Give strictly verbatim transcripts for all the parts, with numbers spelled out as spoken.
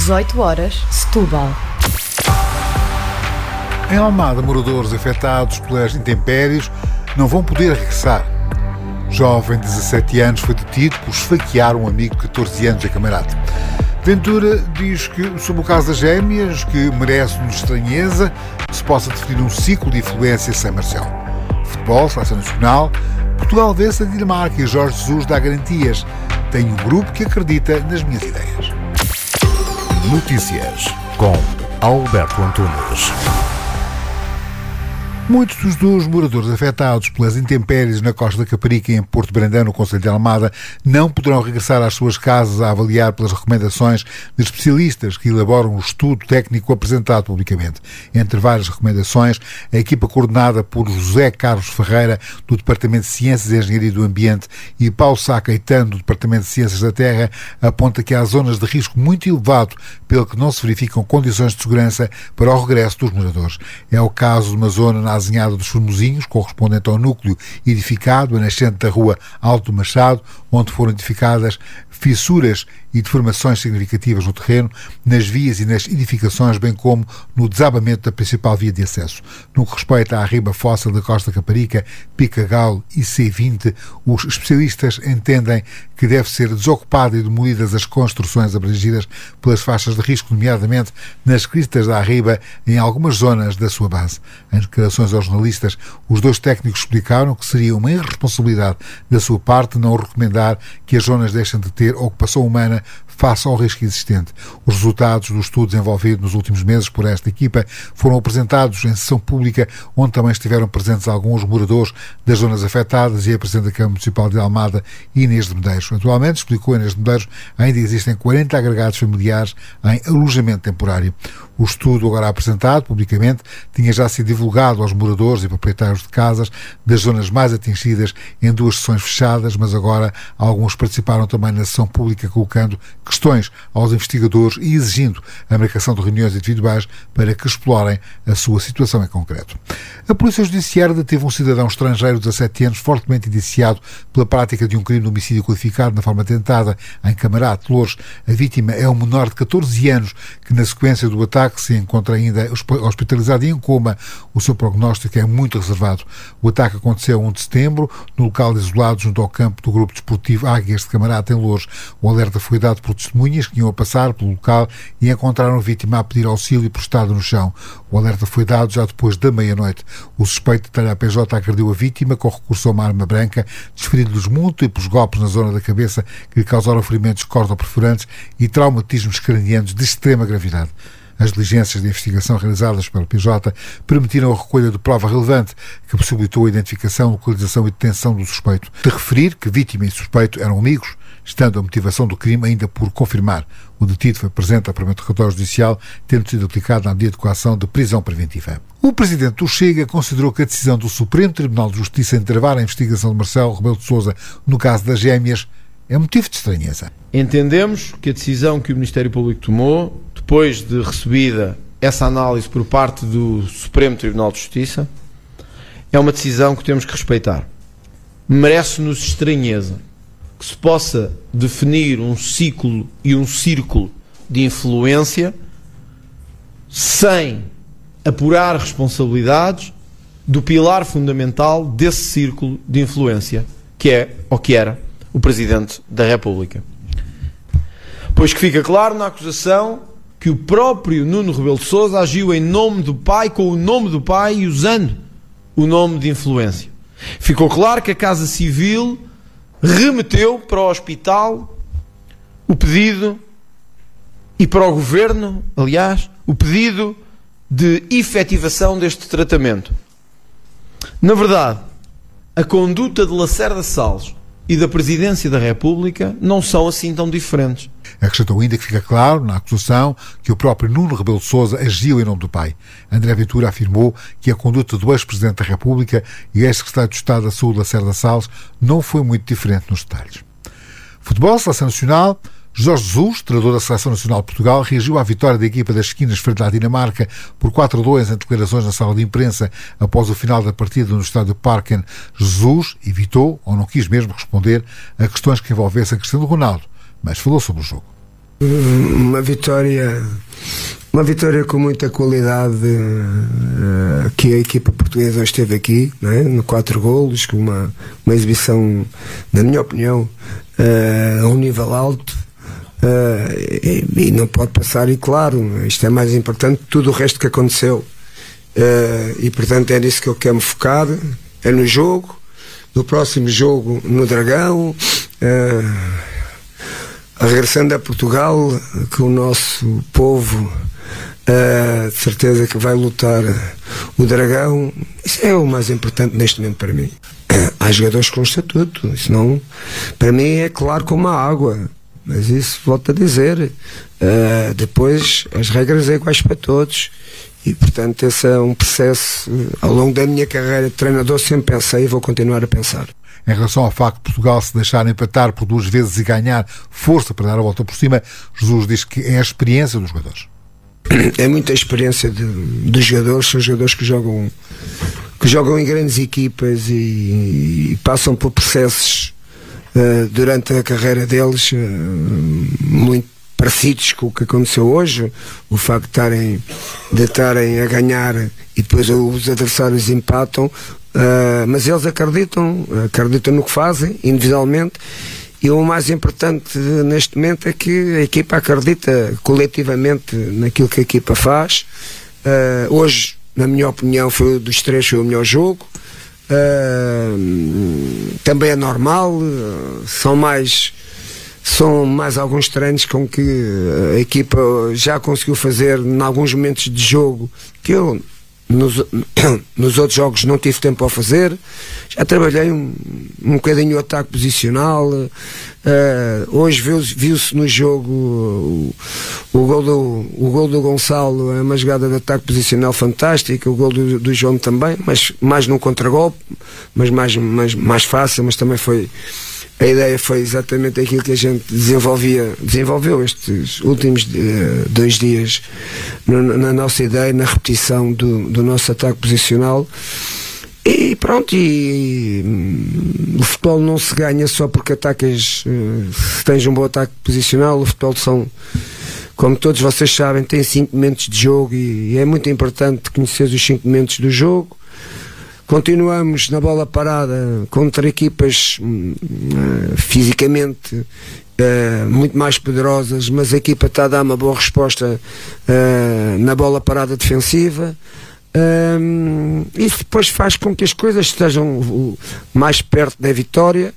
dezoito horas, Setúbal. Em Almada, moradores afetados pelas intempéries não vão poder regressar. Jovem de dezassete anos foi detido por esfaquear um amigo de catorze anos em Camarate. Ventura diz que, sobre o caso das gêmeas, que merece-nos estranheza que se possa definir um ciclo de influência sem Marcelo. Futebol, seleção nacional, Portugal vence a Dinamarca e Jorge Jesus dá garantias. Tenho um grupo que acredita nas minhas ideias. Notícias com Alberto Antunes. Muitos dos moradores afetados pelas intempéries na Costa da Caparica e em Porto Brandão, no concelho de Almada, não poderão regressar às suas casas a avaliar pelas recomendações de especialistas que elaboram o estudo técnico apresentado publicamente. Entre várias recomendações, a equipa coordenada por José Carlos Ferreira, do Departamento de Ciências e Engenharia do Ambiente, e Paulo Sá Caetano, do Departamento de Ciências da Terra, aponta que há zonas de risco muito elevado pelo que não se verificam condições de segurança para o regresso dos moradores. É o caso de uma zona na Azinhada dos Formosinhos, correspondente ao núcleo edificado, a nascente da rua Alto Machado, onde foram identificadas fissuras e deformações significativas no terreno, nas vias e nas edificações, bem como no desabamento da principal via de acesso. No que respeita à riba fóssil da Costa Caparica, Pica-Galo e C vinte, os especialistas entendem que deve ser desocupada e demolidas as construções abrangidas pelas faixas de risco, nomeadamente nas cristas da Arriba, em algumas zonas da sua base. Em declarações aos jornalistas, os dois técnicos explicaram que seria uma irresponsabilidade da sua parte não recomendar que as zonas deixem de ter ocupação humana face ao risco existente. Os resultados do estudo desenvolvido nos últimos meses por esta equipa foram apresentados em sessão pública, onde também estiveram presentes alguns moradores das zonas afetadas e a Presidente da Câmara Municipal de Almada, Inês de Medeiros. Atualmente, explicou Inês de Medeiros, ainda existem quarenta agregados familiares em alojamento temporário. O estudo agora apresentado publicamente tinha já sido divulgado aos moradores e proprietários de casas das zonas mais atingidas em duas sessões fechadas, mas agora alguns participaram também na sessão pública colocando questões aos investigadores e exigindo a marcação de reuniões individuais para que explorem a sua situação em concreto. A Polícia Judiciária deteve um cidadão estrangeiro de dezassete anos fortemente indiciado pela prática de um crime de homicídio qualificado na forma tentada em Camarate, Loures. A vítima é um menor de catorze anos que, na sequência do ataque, se encontra ainda hospitalizado e em coma. O seu prognóstico é muito reservado. O ataque aconteceu a primeiro de setembro, no local isolado junto ao campo do Grupo Desportivo Águias de Camarate, em Loures. O alerta foi dado por testemunhas que iam a passar pelo local e encontraram a vítima a pedir auxílio prostrado no chão. O alerta foi dado já depois da meia-noite. O suspeito de talha P J agrediu a vítima com recurso a uma arma branca, desferindo-lhes múltiplos golpes na zona da cabeça que lhe causaram ferimentos corto-perfurantes e traumatismos cranianos de extrema gravidade. As diligências de investigação realizadas pela P J permitiram a recolha de prova relevante que possibilitou a identificação, localização e detenção do suspeito. De referir que vítima e suspeito eram amigos, estando a motivação do crime ainda por confirmar. O detido foi presente ao primeiro interrogatório judicial, tendo sido aplicado na medida de coação de prisão preventiva. O presidente do Chega considerou que a decisão do Supremo Tribunal de Justiça em travar a investigação de Marcelo Rebelo de Sousa no caso das gêmeas é motivo de estranheza. Entendemos que a decisão que o Ministério Público tomou, depois de recebida essa análise por parte do Supremo Tribunal de Justiça, é uma decisão que temos que respeitar. Merece-nos estranheza que se possa definir um ciclo e um círculo de influência sem apurar responsabilidades do pilar fundamental desse círculo de influência, que é, ou que era, o Presidente da República. Pois que fica claro na acusação que o próprio Nuno Rebelo de Sousa agiu em nome do pai, com o nome do pai e usando o nome de influência. Ficou claro que a Casa Civil remeteu para o hospital o pedido, e para o Governo, aliás, o pedido de efetivação deste tratamento. Na verdade, a conduta de Lacerda Salles e da Presidência da República não são assim tão diferentes. Acrescentou ainda que fica claro, na acusação, que o próprio Nuno Rebelo de Sousa agiu em nome do pai. André Ventura afirmou que a conduta do ex-Presidente da República e ex-Secretário de Estado da Saúde, Lacerda Salles, não foi muito diferente nos detalhes. Futebol, Seleção Nacional. Jorge Jesus, treinador da Seleção Nacional de Portugal, reagiu à vitória da equipa das esquinas frente à Dinamarca por quatro a dois em declarações na sala de imprensa após o final da partida no estádio Parken. Jesus evitou, ou não quis mesmo responder, a questões que envolvessem Cristiano Ronaldo, mas falou sobre o jogo. Uma vitória, uma vitória com muita qualidade, uh, que a equipa portuguesa esteve aqui, não é? No quatro golos, com uma, uma exibição, na minha opinião, uh, a um nível alto, uh, e, e não pode passar, e claro, isto é mais importante que tudo o resto que aconteceu, uh, e portanto é nisso que eu quero me focar, é no jogo, no próximo jogo no Dragão, uh, regressando a Portugal, que o nosso povo, uh, de certeza que vai lutar o Dragão. Isso é o mais importante neste momento para mim. Há jogadores com estatuto, isso não, para mim é claro como a água, mas isso volto a dizer, uh, depois as regras são iguais para todos, e portanto esse é um processo, ao longo da minha carreira de treinador sempre pensei e vou continuar a pensar. Em relação ao facto de Portugal se deixar empatar por duas vezes e ganhar força para dar a volta por cima, Jesus diz que é a experiência dos jogadores. É muita experiência de, dos jogadores, são jogadores que jogam, que jogam em grandes equipas e, e passam por processos uh, durante a carreira deles uh, muito parecidos com o que aconteceu hoje. O facto de estarem, de estarem a ganhar e depois os adversários empatam. Uh, mas eles acreditam, acreditam no que fazem, individualmente, e o mais importante neste momento é que a equipa acredita coletivamente naquilo que a equipa faz. Uh, hoje, na minha opinião, foi dos três foi o melhor jogo. Uh, também é normal, uh, são mais são mais alguns treinos com que a equipa já conseguiu fazer em alguns momentos de jogo que eu Nos, nos outros jogos não tive tempo a fazer. Já trabalhei um, um bocadinho o ataque posicional. Uh, hoje viu-se, viu-se no jogo o, o, gol do, o gol do Gonçalo, é uma jogada de ataque posicional fantástica. O gol do, do João também, mas mais num contragolpe, mas mais, mais, mais fácil, mas também foi. A ideia foi exatamente aquilo que a gente desenvolvia, desenvolveu estes últimos uh, dois dias no, na nossa ideia, na repetição do, do nosso ataque posicional. E pronto, e, e o futebol não se ganha só porque atacas, uh, se tens um bom ataque posicional. O futebol são, como todos vocês sabem, tem cinco momentos de jogo e, e é muito importante conhecer os cinco momentos do jogo. Continuamos na bola parada contra equipas uh, fisicamente uh, muito mais poderosas, mas a equipa está a dar uma boa resposta uh, na bola parada defensiva. Um, isso depois faz com que as coisas estejam uh, mais perto da vitória,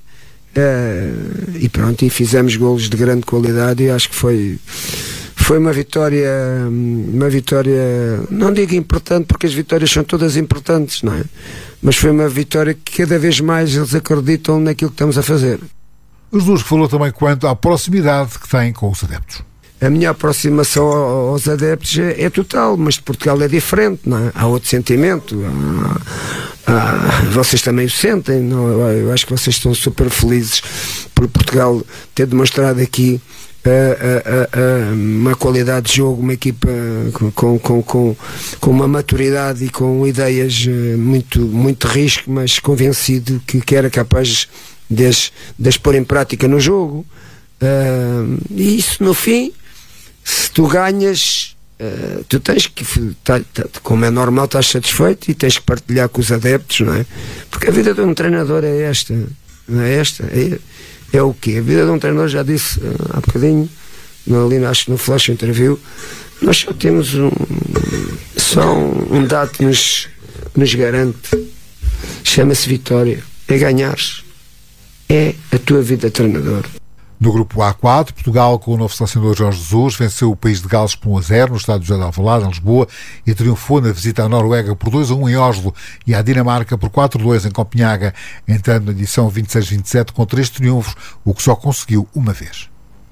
uh, e pronto, e fizemos golos de grande qualidade, e acho que foi Foi uma vitória, uma vitória, não digo importante, porque as vitórias são todas importantes, não é? Mas foi uma vitória que cada vez mais eles acreditam naquilo que estamos a fazer. Jesus falou também quanto à proximidade que tem com os adeptos. A minha aproximação aos adeptos é, é total, mas de Portugal é diferente, não é? Há outro sentimento, há, há, vocês também o sentem, não? Eu acho que vocês estão super felizes por Portugal ter demonstrado aqui Uh, uh, uh, uh, uma qualidade de jogo, uma equipa com, com, com, com uma maturidade e com ideias uh, muito, muito risco, mas convencido que, que era capaz de as, de as pôr em prática no jogo. Uh, e isso, no fim, se tu ganhas, uh, tu tens que, tá, tá, como é normal, estás satisfeito e tens que partilhar com os adeptos, não é? Porque a vida de um treinador é esta, não é esta? É, É o quê? A vida de um treinador, já disse uh, há bocadinho, no, ali acho que no Flash Interview, nós só temos um, só um, um dado que nos, nos garante, chama-se vitória, é ganhares, é a tua vida de treinador. No grupo A quatro, Portugal, com o novo selecionador Jorge Jesus, venceu o país de Gales por um a zero no estádio José de Alvalade, em Lisboa, e triunfou na visita à Noruega por dois a um em Oslo e à Dinamarca por quatro a dois em Copenhaga, entrando na edição vinte e seis vinte e sete com três triunfos, o que só conseguiu uma vez.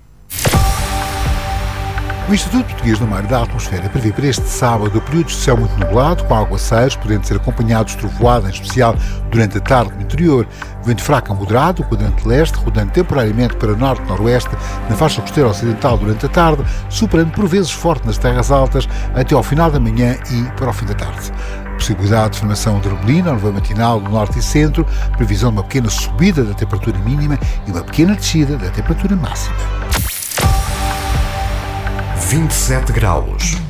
O Instituto Português do Mar e da Atmosfera prevê para este sábado períodos de céu muito nublado, com aguaceiros, podendo ser acompanhados de trovoada, em especial durante a tarde no interior. Vento fraco a moderado, quadrante leste, rodando temporariamente para norte-noroeste, na faixa costeira ocidental durante a tarde, superando por vezes forte nas terras altas, até ao final da manhã e para o fim da tarde. Possibilidade de formação de neblina, nuvem matinal do norte e centro, previsão de uma pequena subida da temperatura mínima e uma pequena descida da temperatura máxima. vinte e sete graus.